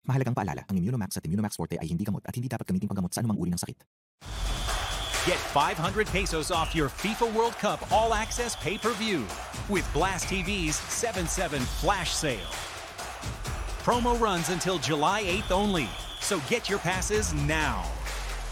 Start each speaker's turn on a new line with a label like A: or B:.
A: Mahalagang paalala, ang Immunomax at Immunomax Forte ay hindi gamot at hindi dapat gamitin panggamot sa anumang uri ng sakit.
B: Get 500 pesos off your FIFA World Cup all-access pay-per-view with Blast TV's 7/7 flash sale. Promo runs until July 8th only, so get your passes now.